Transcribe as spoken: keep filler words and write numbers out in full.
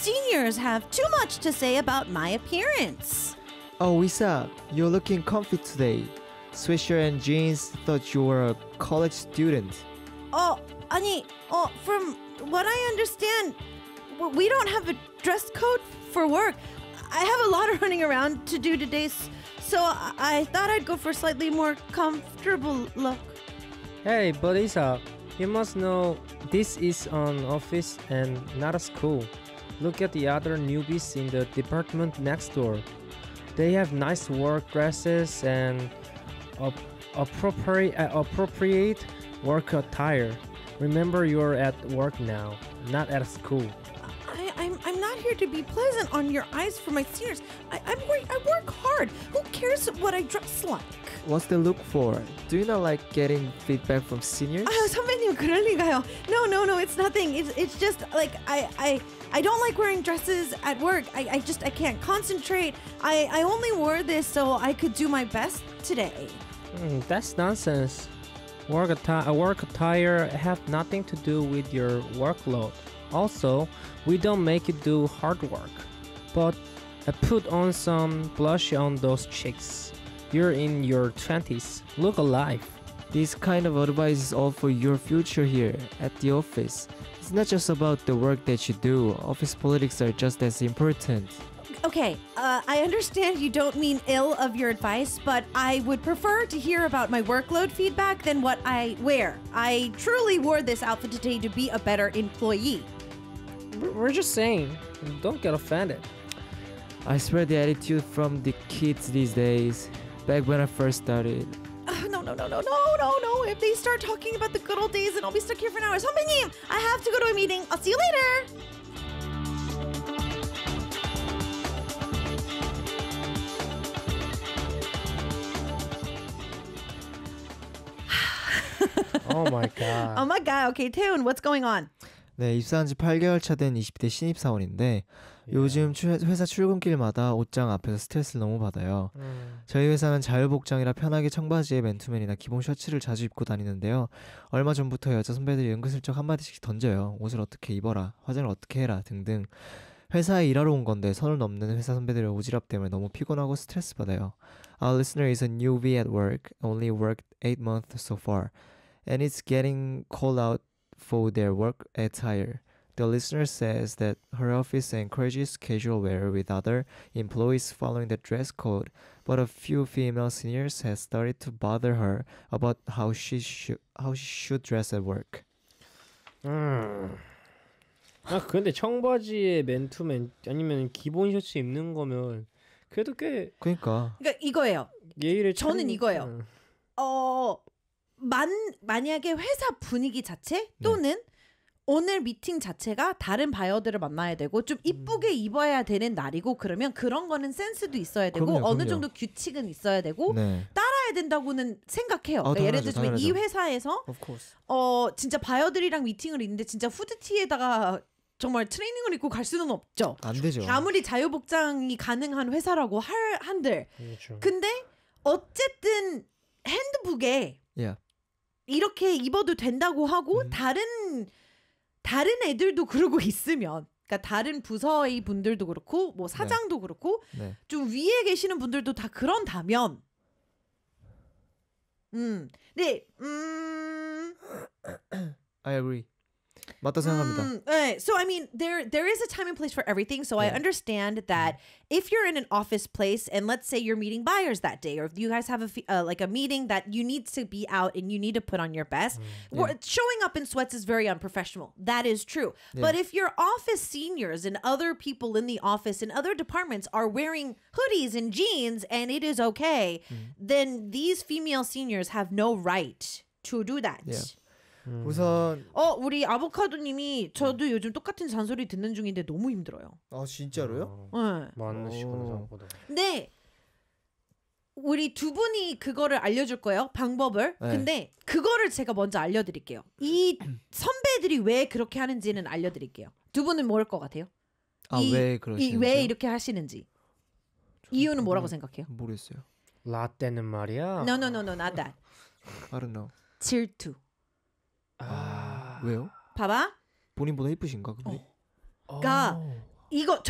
seniors have too much to say about my appearance. Oh, Isa, you're looking comfy today. Sweatshirt and jeans, thought you were a college student. Oh, 아니, oh, from what I understand, w- we don't have a dress code for work. I have a lot of running around to do today, s- so I, I thought I'd go for a slightly more comfortable look. Hey, but Isa, you must know this is an office and not a school. Look at the other newbies in the department next door. They have nice work dresses and ap- appropriate uh, appropriate work attire. Remember, you're at work now, not at school. I, I'm I'm not here to be pleasant on your eyes for my seniors. I I'm work, I work hard. Who cares what I dress like? What's the look for? Do you not like getting feedback from seniors? 아, 선배님 그럴 리가요. No, no, no. It's nothing. It's it's just like I I I don't like wearing dresses at work. I I just I can't concentrate. I I only wore this so I could do my best today. Mm, that's nonsense. Work, atti- work attire have nothing to do with your workload. Also, we don't make you do hard work. But I put on some blush on those cheeks. You're in your twenties. Look alive. This kind of advice is all for your future here at the office. It's not just about the work that you do. Office politics are just as important. Okay, uh, I understand you don't mean ill of your advice, but I would prefer to hear about my workload feedback than what I wear. I truly wore this outfit today to be a better employee. We're we're just saying, don't get offended. I swear the attitude from the kids these days. Back when I first started. Uh, no, no, no, no, no, no, no. If they start talking about the good old days, then I'll be stuck here for an hour. 선배님, I have to go to a meeting. I'll see you later. Oh my god. Oh my god. Okay, 태훈, what's going on? 네, 입사한 지 팔 개월 차 된 이십 대 신입사원인데 요즘 추- 회사 출근길마다 옷장 앞에서 스트레스를 너무 받아요. 음. 저희 회사는 자유복장이라 편하게 청바지에 맨투맨이나 기본 셔츠를 자주 입고 다니는데요. 얼마 전부터 여자 선배들이 은근슬쩍 한마디씩 던져요. 옷을 어떻게 입어라, 화장을 어떻게 해라 등등. 회사에 일하러 온 건데 선을 넘는 회사 선배들의 오지랖 때문에 너무 피곤하고 스트레스 받아요. Our listener is a newbie at work, only worked eight months so far, and it's getting called out for their work attire. The listener says that her office encourages casual wear with other employees following the dress code, but a few female seniors have started to bother her about how she should how she should dress at work. 음. 아 근데 청바지에 맨투맨 아니면 기본 셔츠 입는 거면 그래도 꽤 그러니까 그러니까 이거예요. 예의를 저는 차린- 이거예요. 음. 어, 만 만약에 회사 분위기 자체 또는 오늘 미팅 자체가 다른 바이어들을 만나야 되고 좀 이쁘게 입어야 되는 날이고 그러면 그런 거는 센스도 있어야 되고 그럼요, 어느 그럼요. 정도 규칙은 있어야 되고 네, 따라야 된다고는 생각해요. 아, 그러니까 예를 당연하죠, 들면 이 당연하죠. 회사에서 of course. 어 진짜 바이어들이랑 미팅을 있는데 진짜 후드티에다가 정말 트레이닝을 입고 갈 수는 없죠. 안 되죠. 아무리 자유복장이 가능한 회사라고 할 한들 그렇죠. 근데 어쨌든 핸드북에 Yeah. 이렇게 입어도 된다고 하고 음. 다른 다른 애들도 그러고 있으면 그러니까 다른 부서의 분들도 그렇고 뭐 사장도 그렇고 네. 좀 위에 계시는 분들도 다 그런다면 음. 네. 음. I agree. 맞다 생각합니다. Mm, eh, so I mean, there there is a time and place for everything. So I Yeah. understand that if you're in an office place and let's say you're meeting buyers that day, or if you guys have a fe- uh, like a meeting that you need to be out and you need to put on your best, we're- showing up in sweats is very unprofessional. That is true. But if your office seniors and other people in the office and other departments are wearing hoodies and jeans and it is okay, then these female seniors have no right to do that. Yeah. 우선 어, 우리 아보카도님이 저도 요즘 똑같은 잔소리 듣는 중인데 너무 힘들어요. 아 진짜로요? 네. 많으시구나 오. 생각보다. 근데 우리 두 분이 그거를 알려줄 거예요. 방법을. 네. 근데 그거를 제가 먼저 알려드릴게요. 이 선배들이 왜 그렇게 하는지는 알려드릴게요. 두 분은 뭘 것 같아요? 아 이- 왜 이 그러시는지? 왜 이렇게 하시는지. 이유는 뭐라고 생각해요? 모르겠어요. 라떼는 말이야. No, no, no, no, not that. I don't know. 질투. 아. 왜요? 봐봐. 본인보다 이쁘신가 근데? 그러니까 이거